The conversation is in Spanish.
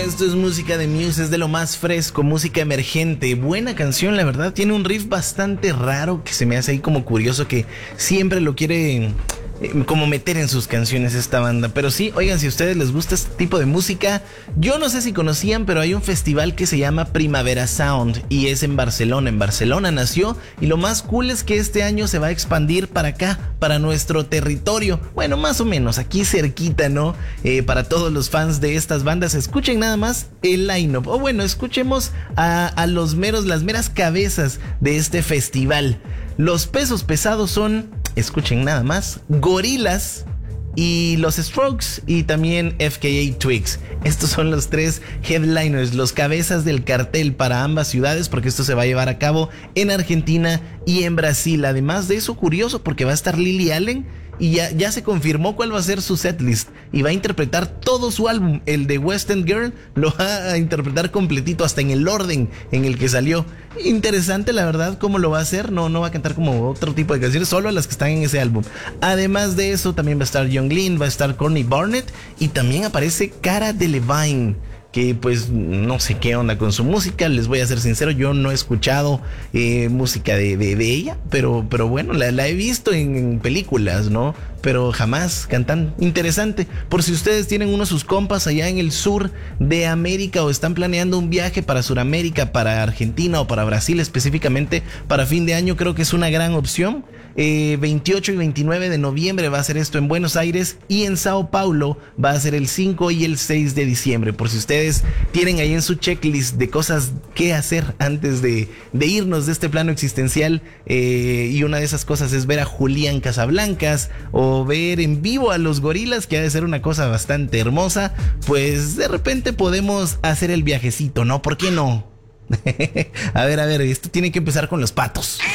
Esto es música de Muse, es de lo más fresco, música emergente. Buena canción, la verdad. Tiene un riff bastante raro que se me hace ahí como curioso, que siempre lo quiere como meter en sus canciones esta banda. Pero sí, oigan, si a ustedes les gusta este tipo de música, yo no sé si conocían, pero hay un festival que se llama Primavera Sound y es en Barcelona. En Barcelona nació, y lo más cool es que este año se va a expandir para acá, para nuestro territorio. Bueno, más o menos, aquí cerquita, ¿no? Para todos los fans de estas bandas, escuchen nada más el line-up. O bueno, escuchemos a las meras cabezas de este festival. Los pesos pesados son, escuchen nada más, Gorillaz y los Strokes y también FKA Twigs. Estos son los tres headliners, los cabezas del cartel para ambas ciudades, porque esto se va a llevar a cabo en Argentina y en Brasil. Además de eso, curioso, porque va a estar Lily Allen y ya se confirmó cuál va a ser su setlist y va a interpretar todo su álbum. El de West End Girl lo va a interpretar completito, hasta en el orden en el que salió. Interesante, la verdad, cómo lo va a hacer. No va a cantar como otro tipo de canciones, solo las que están en ese álbum. Además de eso, también va a estar Young Lean, va a estar Courtney Barnett y también aparece Cara Delevingne, que pues no sé qué onda con su música. Les voy a ser sincero, yo no he escuchado música de ella, pero bueno, la he visto en películas, ¿no? Pero jamás cantan. Interesante, por si ustedes tienen uno de sus compas allá en el sur de América o están planeando un viaje para Sudamérica, para Argentina o para Brasil específicamente para fin de año, creo que es una gran opción. 28 y 29 de noviembre va a ser esto en Buenos Aires, y en Sao Paulo va a ser el 5 y el 6 de diciembre. Por si ustedes tienen ahí en su checklist de cosas que hacer antes de irnos de este plano existencial, y una de esas cosas es ver a Julián Casablancas o ver en vivo a los Gorillaz, que ha de ser una cosa bastante hermosa, pues de repente podemos hacer el viajecito, ¿no? ¿Por qué no? A ver, esto tiene que empezar con los patos.